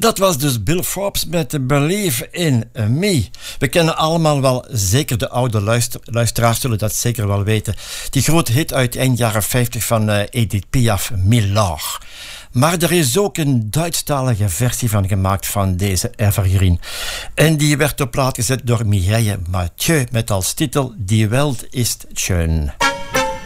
Dat was dus Bill Forbes met Believe in Me. We kennen allemaal wel, zeker de oude luisteraars zullen dat zeker wel weten, die grote hit uit eind jaren 50 van Edith Piaf, Milord. Maar er is ook een Duitsstalige versie van gemaakt van deze evergreen. En die werd op plaat gezet door Mireille Mathieu met als titel Die Welt ist schön.